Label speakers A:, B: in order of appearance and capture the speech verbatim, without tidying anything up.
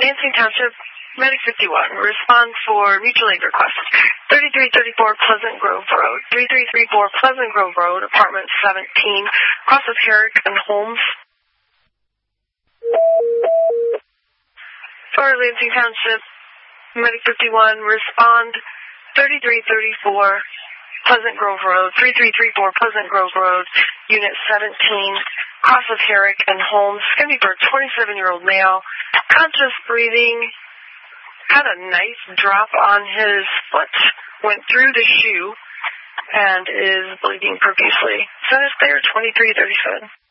A: Lansing Township, Medic fifty-one, respond for mutual aid request. thirty-three thirty-four Pleasant Grove Road, thirty-three thirty-four Pleasant Grove Road, apartment seventeen, cross of Herrick and Holmes. For Lansing Township, Medic fifty-one, respond thirty-three thirty-four Pleasant Grove Road, thirty-three thirty-four Pleasant Grove Road, unit seventeen, cross of Herrick and Holmes. It's going to be for a twenty-seven-year-old male, conscious breathing, had a nice drop on his foot, went through the shoe, and is bleeding profusely. Send us there, twenty-three thirty-seven.